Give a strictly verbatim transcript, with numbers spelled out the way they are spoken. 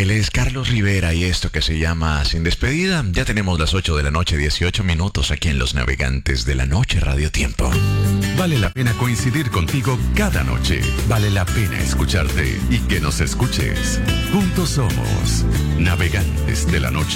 Él es Carlos Rivera y esto que se llama Sin Despedida. Ya tenemos las ocho de la noche, dieciocho minutos aquí en Los Navegantes de la Noche Radio Tiempo. Vale la pena coincidir contigo cada noche. Vale la pena escucharte y que nos escuches. Juntos somos Navegantes de la Noche.